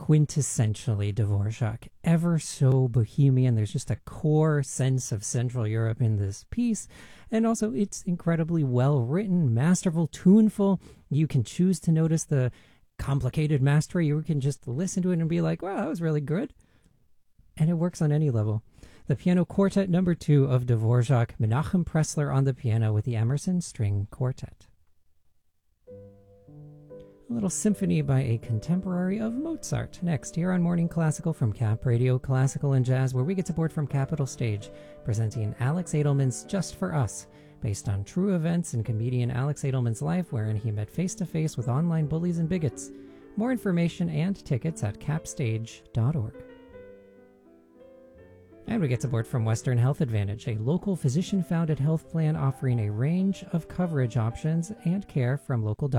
quintessentially Dvorak, ever so bohemian. There's just a core sense of Central Europe in this piece. And also, it's incredibly well written, masterful, tuneful. You can choose to notice the complicated mastery. You can just listen to it and be like, wow, that was really good. And it works on any level. The Piano Quartet No. 2 of Dvorak, Menachem Pressler on the piano with the Emerson String Quartet. A little symphony by a contemporary of Mozart. Next, here on Morning Classical from Cap Radio Classical and Jazz, where we get support from Capitol Stage, presenting Alex Edelman's Just For Us, based on true events in comedian Alex Edelman's life, wherein he met face-to-face with online bullies and bigots. More information and tickets at capstage.org. And we get support from Western Health Advantage, a local physician-founded health plan offering a range of coverage options and care from local doctors.